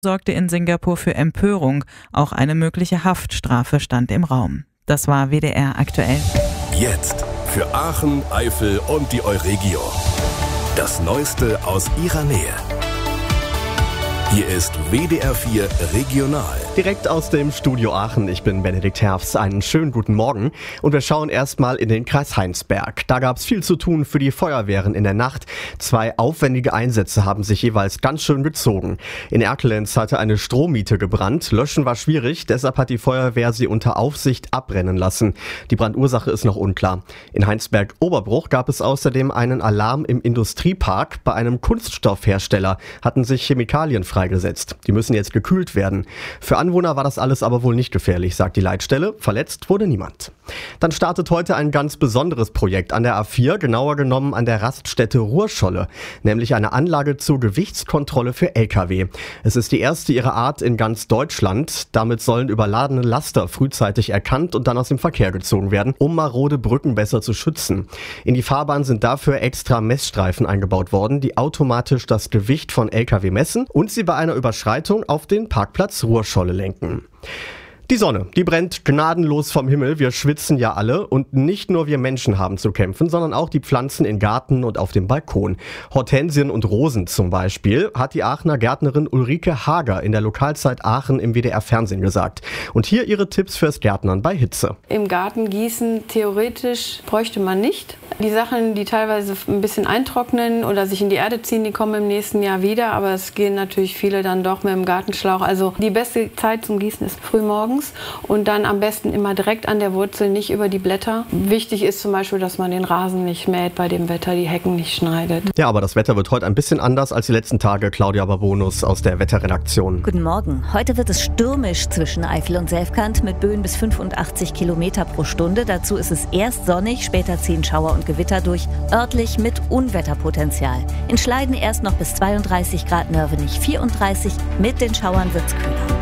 sorgte in Singapur für Empörung. Auch eine mögliche Haftstrafe stand im Raum. Das war WDR aktuell. Jetzt für Aachen, Eifel und die Euregio. Das Neueste aus ihrer Nähe. Hier ist WDR 4 Regional. Direkt aus dem Studio Aachen, ich bin Benedikt Herfs. Einen schönen guten Morgen und wir schauen erstmal in den Kreis Heinsberg. Da gab es viel zu tun für die Feuerwehren in der Nacht. 2 aufwendige Einsätze haben sich jeweils ganz schön gezogen. In Erkelenz hatte eine Strommiete gebrannt. Löschen war schwierig, deshalb hat die Feuerwehr sie unter Aufsicht abbrennen lassen. Die Brandursache ist noch unklar. In Heinsberg-Oberbruch gab es außerdem einen Alarm im Industriepark. Bei einem Kunststoffhersteller hatten sich Chemikalien freigesetzt. Die müssen jetzt gekühlt werden. Für Anwohner war das alles aber wohl nicht gefährlich, sagt die Leitstelle. Verletzt wurde niemand. Dann startet heute ein ganz besonderes Projekt an der A4, genauer genommen an der Raststätte Ruhrscholle, nämlich eine Anlage zur Gewichtskontrolle für Lkw. Es ist die erste ihrer Art in ganz Deutschland. Damit sollen überladene Laster frühzeitig erkannt und dann aus dem Verkehr gezogen werden, um marode Brücken besser zu schützen. In die Fahrbahn sind dafür extra Messstreifen eingebaut worden, die automatisch das Gewicht von Lkw messen und sie bei einer Überschreitung auf den Parkplatz Ruhrscholle lenken. Die Sonne, die brennt gnadenlos vom Himmel. Wir schwitzen ja alle und nicht nur wir Menschen haben zu kämpfen, sondern auch die Pflanzen im Garten und auf dem Balkon. Hortensien und Rosen zum Beispiel, hat die Aachener Gärtnerin Ulrike Hager in der Lokalzeit Aachen im WDR-Fernsehen gesagt. Und hier ihre Tipps fürs Gärtnern bei Hitze. Im Garten gießen theoretisch bräuchte man nicht. Die Sachen, die teilweise ein bisschen eintrocknen oder sich in die Erde ziehen, die kommen im nächsten Jahr wieder. Aber es gehen natürlich viele dann doch mit dem Gartenschlauch. Also die beste Zeit zum Gießen ist frühmorgens. Und dann am besten immer direkt an der Wurzel, nicht über die Blätter. Wichtig ist zum Beispiel, dass man den Rasen nicht mäht bei dem Wetter, die Hecken nicht schneidet. Ja, aber das Wetter wird heute ein bisschen anders als die letzten Tage. Claudia Babonus aus der Wetterredaktion. Guten Morgen. Heute wird es stürmisch zwischen Eifel und Selfkant mit Böen bis 85 Kilometer pro Stunde. Dazu ist es erst sonnig, später ziehen Schauer und Gewitter durch, örtlich mit Unwetterpotenzial. In Schleiden erst noch bis 32 Grad, Nörvenich 34. Mit den Schauern wird's kühler.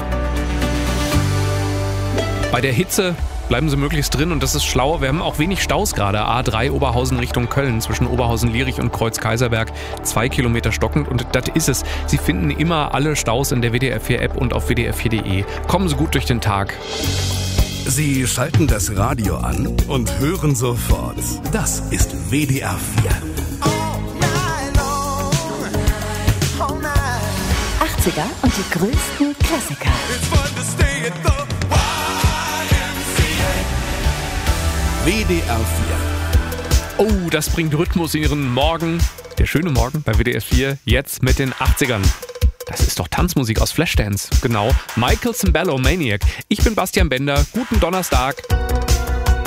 Bei der Hitze bleiben Sie möglichst drin und das ist schlau. Wir haben auch wenig Staus gerade. A3 Oberhausen Richtung Köln zwischen Oberhausen-Lierich und Kreuz-Kaiserberg. 2 Kilometer stockend und das ist es. Sie finden immer alle Staus in der WDR 4 App und auf wdr4.de. Kommen Sie gut durch den Tag. Sie schalten das Radio an und hören sofort. Das ist WDR 4. 80er und die größten Klassiker. WDR 4. Oh, das bringt Rhythmus in Ihren Morgen. Der schöne Morgen bei WDR 4, jetzt mit den 80ern. Das ist doch Tanzmusik aus Flashdance. Genau, Michael Cimbello, Maniac. Ich bin Bastian Bender. Guten Donnerstag.